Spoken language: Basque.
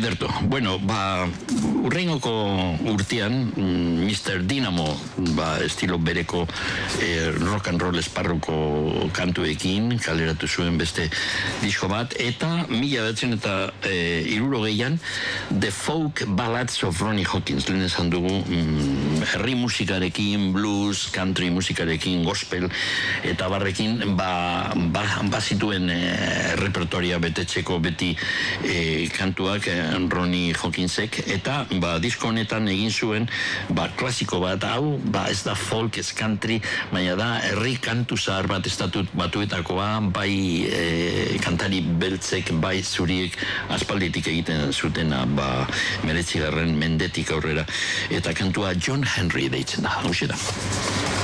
Ederto. Bueno, urrengoko urtean, Mr. Dynamo, estilo bereko rock and roll esparruko kantuekin, kaleratu zuen beste disko bat, eta 1960an The Folk Ballads of Ronnie Hawkins, lehen esan dugu, herri musikarekin, blues, country musikarekin, gospel, eta barrekin, bazituen repertoria betetzeko beti kantuak Ronnie Hawkinsek, eta disko honetan egin zuen klasiko bat, hau ez da folk, ez country, baina da herri kantu zahar bat estatut batuetakoa, bai kantari beltzek, bai zuriek aspalditik egiten zutena 19. mendetik aurrera, eta kantua John Henry deitzen da, hau da.